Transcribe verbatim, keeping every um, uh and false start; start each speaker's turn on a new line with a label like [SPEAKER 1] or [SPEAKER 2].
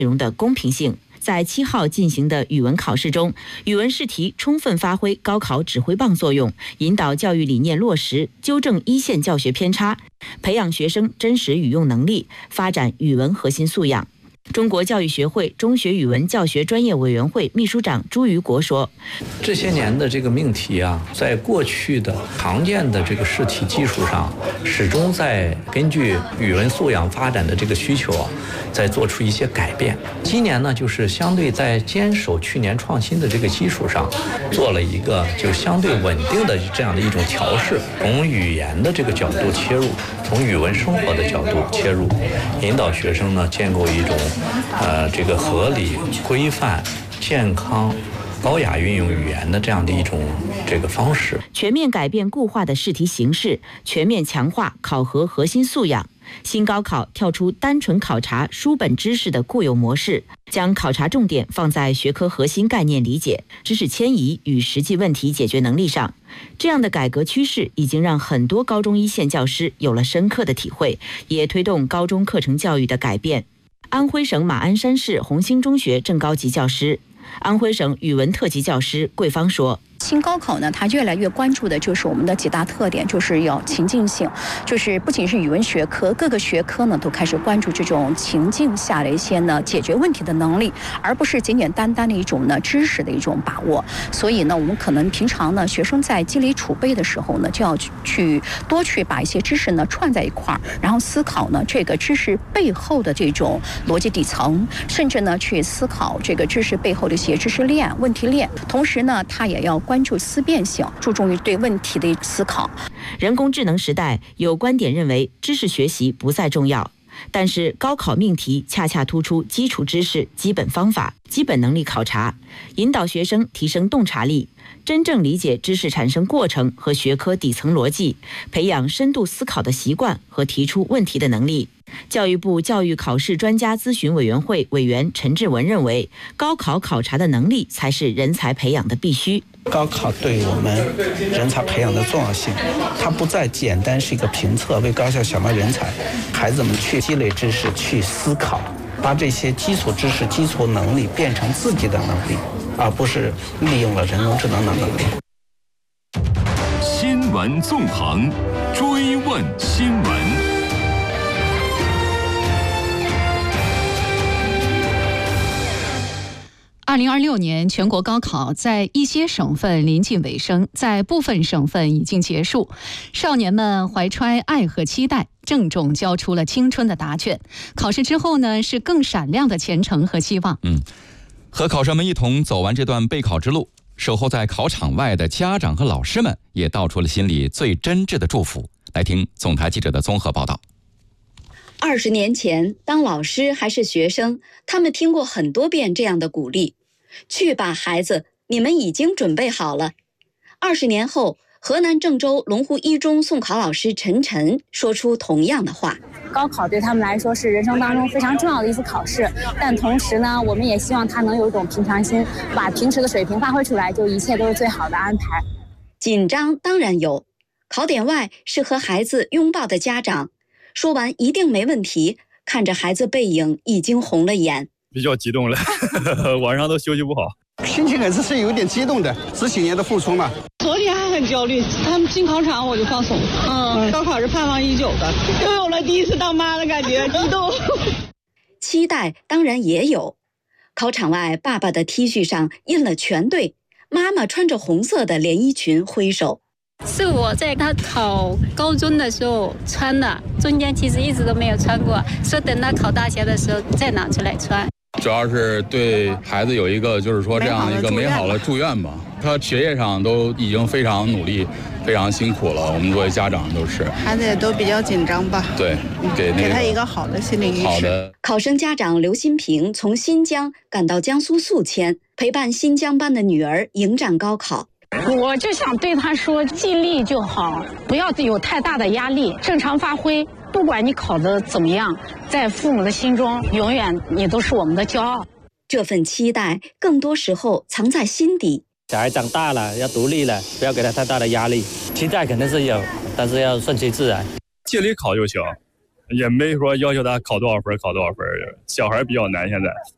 [SPEAKER 1] 内容的公平性。在七号进行的语文考试中，语文试题充分发挥高考指挥棒作用，引导教育理念落实，纠正一线教学偏差，培养学生真实语用能力，发展语文核心素养。中国教育学会中学语文教学专业委员会秘书长朱于国说：“
[SPEAKER 2] 这些年的这个命题啊，在过去的常见的这个试题基础上，始终在根据语文素养发展的这个需求啊，在做出一些改变。今年呢，就是相对在坚守去年创新的这个基础上，做了一个就相对稳定的这样的一种调试，从语言的这个角度切入，从语文生活的角度切入，引导学生呢建构一种。”呃，这个合理、规范、健康、高雅运用语言的这样的一种这个方式，
[SPEAKER 1] 全面改变固化的试题形式，全面强化考核核心素养。新高考跳出单纯考察书本知识的固有模式，将考察重点放在学科核心概念理解、知识迁移与实际问题解决能力上。这样的改革趋势已经让很多高中一线教师有了深刻的体会，也推动高中课程教育的改变。安徽省马鞍山市红星中学正高级教师、安徽省语文特级教师桂芳说：“
[SPEAKER 3] 新高考呢，它越来越关注的就是我们的几大特点，就是要情境性，就是不仅是语文学科，各个学科呢都开始关注这种情境下的一些呢解决问题的能力，而不是简简单单的一种呢知识的一种把握。所以呢，我们可能平常呢，学生在积累储备的时候呢，就要去多去把一些知识呢串在一块儿，然后思考呢这个知识背后的这种逻辑底层，甚至呢去思考这个知识背后的一些知识链、问题链。同时呢，它也要关注思辨性，注重于对问题的思考。
[SPEAKER 1] 人工智能时代，有观点认为知识学习不再重要，但是高考命题恰恰突出基础知识、基本方法、基本能力考察，引导学生提升洞察力，真正理解知识产生过程和学科底层逻辑，培养深度思考的习惯和提出问题的能力。教育部教育考试专家咨询委员会委员陈志文认为，高考考察的能力才是人才培养的必须。
[SPEAKER 4] 高考对我们人才培养的重要性，它不再简单是一个评测，为高校选拔人才，孩子们去积累知识，去思考，把这些基础知识、基础能力变成自己的能力，而不是利用了人工智能的能力。
[SPEAKER 5] 新闻纵横，追问新闻。
[SPEAKER 6] 二零二六年全国高考在一些省份临近尾声，在部分省份已经结束。少年们怀揣爱和期待，郑重交出了青春的答卷。考试之后呢，是更闪亮的前程和希望。
[SPEAKER 7] 嗯，和考生们一同走完这段备考之路，守候在考场外的家长和老师们也道出了心里最真挚的祝福。来听总台记者的综合报道。
[SPEAKER 8] 二十年前，当老师还是学生，他们听过很多遍这样的鼓励：“去吧，孩子，你们已经准备好了。”二十年后，河南郑州龙湖一中送考老师陈晨说出同样的话：“
[SPEAKER 9] 高考对他们来说是人生当中非常重要的一次考试，但同时呢，我们也希望他能有一种平常心，把平时的水平发挥出来，就一切都是最好的安排。”
[SPEAKER 8] 紧张当然有，考点外是和孩子拥抱的家长。说完一定没问题，看着孩子背影已经红了眼，
[SPEAKER 10] 比较激动了晚上都休息不好，
[SPEAKER 11] 心情还是是有点激动的，十几年的付出嘛。
[SPEAKER 12] 昨天还很焦虑，他们进考场我就放松。嗯，高考是盼望已久的，又有了第一次当妈的感觉，激动。
[SPEAKER 8] 期待当然也有，考场外爸爸的 T 恤上印了全对，妈妈穿着红色的连衣裙挥手。
[SPEAKER 13] 是我在他考高中的时候穿的，中间其实一直都没有穿过，说等他考大学的时候再拿出来穿。
[SPEAKER 14] 主要是对孩子有一个就是说这样一个美好的祝愿吧。他学业上都已经非常努力，非常辛苦了，我们作为家长都是。
[SPEAKER 15] 孩子也都比较紧张吧？
[SPEAKER 14] 对，给、那个、
[SPEAKER 15] 给他一个好的心理预示。
[SPEAKER 14] 好的。
[SPEAKER 8] 考生家长刘新平从新疆赶到江苏宿迁，陪伴新疆班的女儿迎战高考。
[SPEAKER 16] 我就想对他说，尽力就好，不要有太大的压力，正常发挥。不管你考得怎么样，在父母的心中，永远你都是我们的骄傲。
[SPEAKER 8] 这份期待，更多时候藏在心底。
[SPEAKER 17] 小孩长大了，要独立了，不要给他太大的压力。期待肯定是有，但是要顺其自然。
[SPEAKER 10] 尽力考就行，也没说要求他考多少分，考多少分。小孩比较难，现在